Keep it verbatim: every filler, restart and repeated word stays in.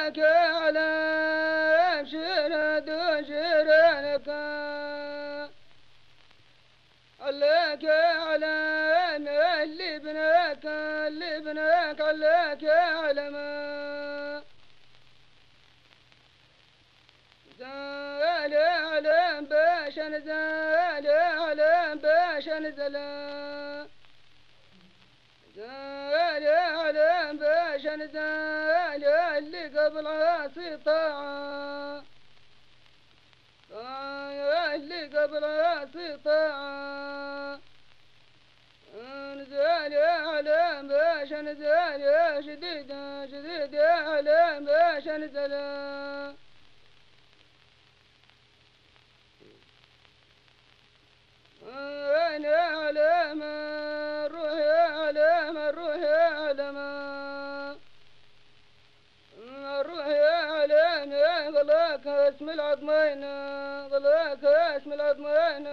لك علام شرد شرنك عليك علام اللي بناك اللي بناك عليك علام زال علام باش نزال علام باش نزل زال علام باش نزال اللي قبل عاصي طاعة اللي قبل عاصي طاعة نزال يا علام باش نزال يا جديد جديد يا علام باش نزل وين يا علام روح يا علام روح يا علام روح يا علام يا غلاك اسم العظمين غلاك اسم العظمين